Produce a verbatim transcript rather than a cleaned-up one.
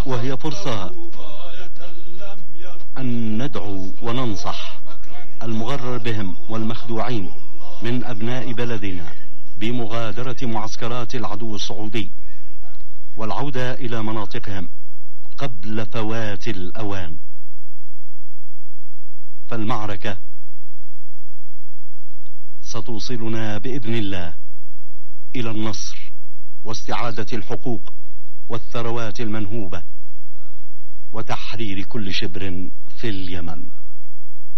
وهي فرصة أن ندعو وننصح المغرر بهم والمخدوعين من أبناء بلدنا بمغادرة معسكرات العدو السعودي والعودة إلى مناطقهم قبل فوات الأوان. فالمعركة ستوصلنا بإذن الله إلى النصر واستعادة الحقوق والثروات المنهوبة وتحرير كل شبر في اليمن.